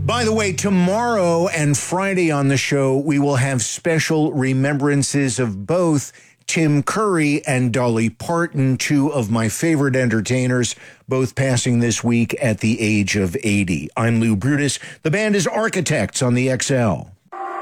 By the way, tomorrow and Friday on the show, we will have special remembrances of both Tim Curry and Dolly Parton, two of my favorite entertainers, both passing this week at the age of 80. I'm Lou Brutus. The band is Architects on the XL.